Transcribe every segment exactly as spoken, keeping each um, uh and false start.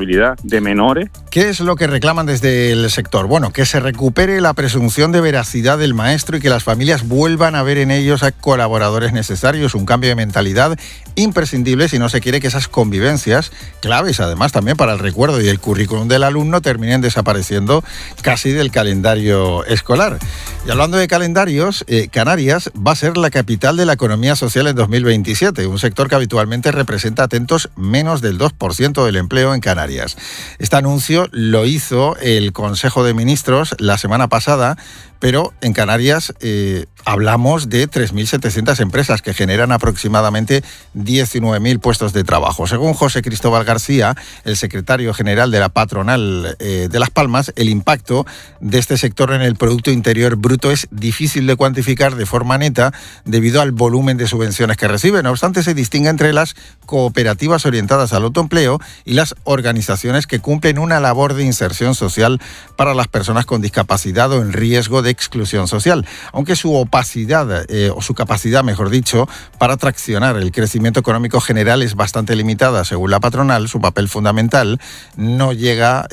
responsabilidad de menores. ¿Qué es lo que reclaman desde el sector? Bueno, que se recupere la presunción de veracidad del maestro y que las familias vuelvan a ver en ellos a colaboradores necesarios, un cambio de mentalidad imprescindible si no se quiere que esas convivencias, claves además también para el recuerdo y el currículum del alumno, terminen desapareciendo casi del calendario escolar. Y hablando de calendarios, eh, Canarias va a ser la capital de la economía social en dos mil veintisiete, un sector que habitualmente representa, atentos, menos del dos por ciento del empleo en Canarias. Este anuncio lo hizo el Consejo de Ministros la semana pasada, pero en Canarias eh, hablamos de tres mil setecientas empresas que generan aproximadamente diecinueve mil puestos de trabajo. Según José Cristóbal García, el secretario general de la patronal eh, de Las Palmas, el impacto de este sector en el Producto Interior Bruto es difícil de cuantificar de forma neta debido al volumen de subvenciones que recibe. No obstante, se distingue entre las cooperativas orientadas al autoempleo y las organizaciones que cumplen una labor de inserción social para las personas con discapacidad o en riesgo de exclusión social, aunque su opacidad, eh, o su capacidad, mejor dicho, para traccionar el crecimiento económico general es bastante limitada. Según la patronal, su papel fundamental no llega,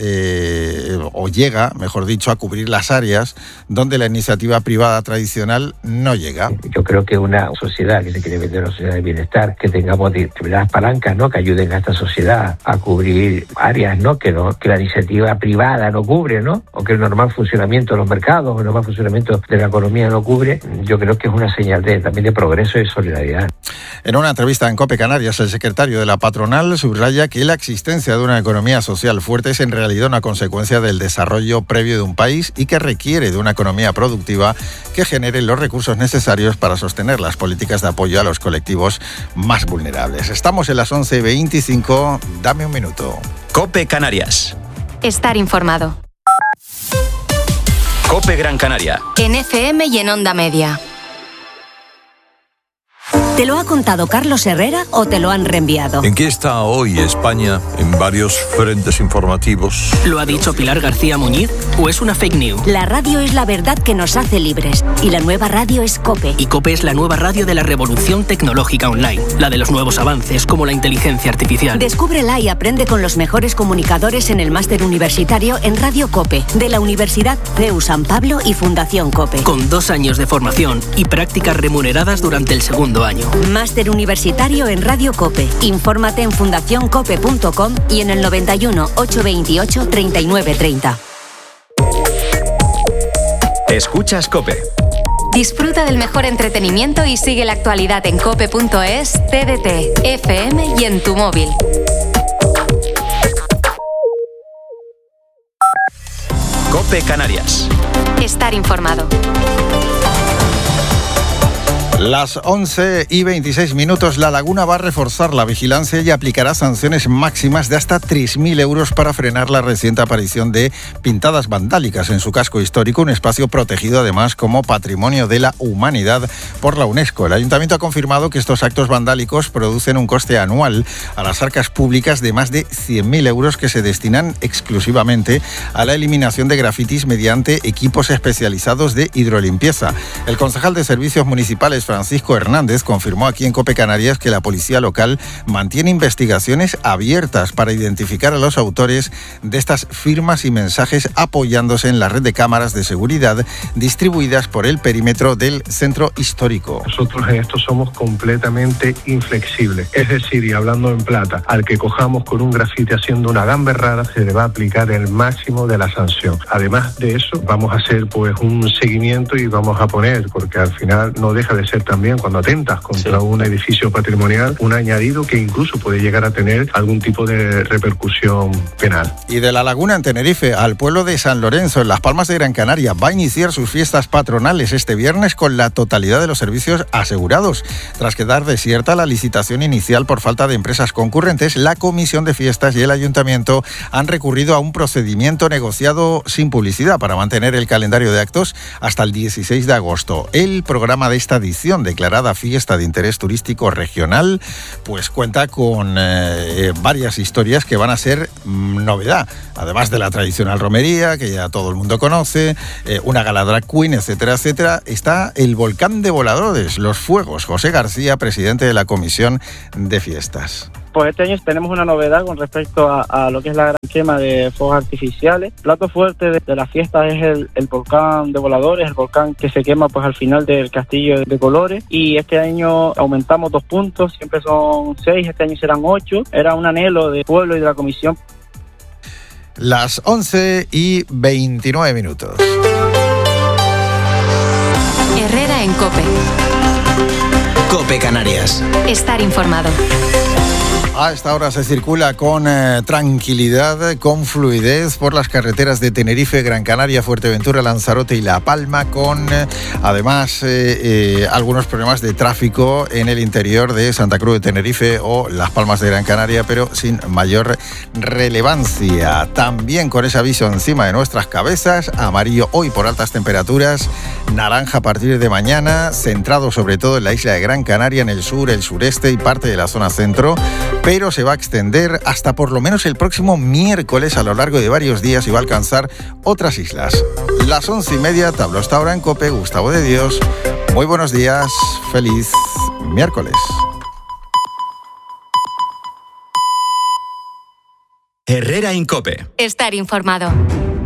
eh, o llega, mejor dicho, a cubrir las áreas donde la iniciativa privada tradicional no llega. Yo creo que una sociedad que se quiere vender una sociedad de bienestar, que tengamos determinadas palancas, ¿no?, que ayuden a esta sociedad a cubrir áreas, ¿no?, que no, que la iniciativa privada no cubre, ¿no?, o que el normal funcionamiento de los mercados, o el normal funcionamiento de la economía no cubre. Yo creo que es una señal de, también de progreso y solidaridad. En una entrevista en COPE Canarias, el secretario de la patronal subraya que la existencia de una economía social fuerte es en realidad una consecuencia del desarrollo previo de un país y que requiere de una economía productiva que genere los recursos necesarios para sostener las políticas de apoyo a los colectivos más vulnerables. Estamos en las once veinticinco, dame un minuto. COPE Canarias. Estar informado. COPE Gran Canaria. En F M y en Onda Media. ¿Te lo ha contado Carlos Herrera o te lo han reenviado? ¿En qué está hoy España en varios frentes informativos? ¿Lo ha dicho Pilar García Muñiz o es una fake news? La radio es la verdad que nos hace libres y la nueva radio es COPE. Y COPE es la nueva radio de la revolución tecnológica online, la de los nuevos avances como la inteligencia artificial. Descúbrela y aprende con los mejores comunicadores en el máster universitario en Radio COPE de la Universidad C E U San Pablo y Fundación COPE. Con dos años de formación y prácticas remuneradas durante el segundo año. Máster universitario en Radio COPE. Infórmate en fundación cope punto com y en el noventa y uno, ochocientos veintiocho, treinta y nueve treinta. Escuchas COPE. Disfruta del mejor entretenimiento y sigue la actualidad en cope punto es, T D T, F M y en tu móvil. COPE Canarias. Estar informado. Las once y veintiséis minutos, La Laguna va a reforzar la vigilancia y aplicará sanciones máximas de hasta tres mil euros para frenar la reciente aparición de pintadas vandálicas en su casco histórico, un espacio protegido además como Patrimonio de la Humanidad por la UNESCO. El Ayuntamiento ha confirmado que estos actos vandálicos producen un coste anual a las arcas públicas de más de cien mil euros que se destinan exclusivamente a la eliminación de grafitis mediante equipos especializados de hidrolimpieza. El concejal de Servicios Municipales, Francisco Hernández, confirmó aquí en COPE Canarias que la policía local mantiene investigaciones abiertas para identificar a los autores de estas firmas y mensajes, apoyándose en la red de cámaras de seguridad distribuidas por el perímetro del centro histórico. Nosotros en esto somos completamente inflexibles. Es decir, y hablando en plata, al que cojamos con un grafiti haciendo una gamberrada se le va a aplicar el máximo de la sanción. Además de eso, vamos a hacer pues un seguimiento y vamos a poner, porque al final no deja de ser también, cuando atentas contra sí. un edificio patrimonial, un añadido que incluso puede llegar a tener algún tipo de repercusión penal. Y de La Laguna en Tenerife al pueblo de San Lorenzo, en Las Palmas de Gran Canaria, va a iniciar sus fiestas patronales este viernes con la totalidad de los servicios asegurados. Tras quedar desierta la licitación inicial por falta de empresas concurrentes, la Comisión de Fiestas y el Ayuntamiento han recurrido a un procedimiento negociado sin publicidad para mantener el calendario de actos hasta el dieciséis de agosto. El programa de esta edición, declarada fiesta de interés turístico regional, pues cuenta con eh, varias historias que van a ser mmm, novedad, además de la tradicional romería que ya todo el mundo conoce, eh, una gala drag queen, etcétera, etcétera. Está el volcán de voladores, Los Fuegos. José García, presidente de la Comisión de Fiestas. Pues este año tenemos una novedad con respecto a, a lo que es la gran quema de fuegos artificiales. El plato fuerte de, de la fiesta es el, el volcán de Voladores, el volcán que se quema pues al final del castillo de Colores, y este año aumentamos dos puntos, siempre son seis, este año serán ocho. Era un anhelo del pueblo y de la comisión. Las once y veintinueve minutos. Herrera en COPE. COPE Canarias. Estar informado. A esta hora se circula con eh, tranquilidad, con fluidez por las carreteras de Tenerife, Gran Canaria, Fuerteventura, Lanzarote y La Palma, con eh, además eh, eh, algunos problemas de tráfico en el interior de Santa Cruz de Tenerife o Las Palmas de Gran Canaria, pero sin mayor relevancia. También con ese aviso encima de nuestras cabezas, amarillo hoy por altas temperaturas, naranja a partir de mañana, centrado sobre todo en la isla de Gran Canaria, en el sur, el sureste y parte de la zona centro, pero se va a extender hasta por lo menos el próximo miércoles a lo largo de varios días y va a alcanzar otras islas. Las once y media, te hablo hasta ahora en COPE, Gustavo de Dios. Muy buenos días, feliz miércoles. Herrera en COPE. Estar informado.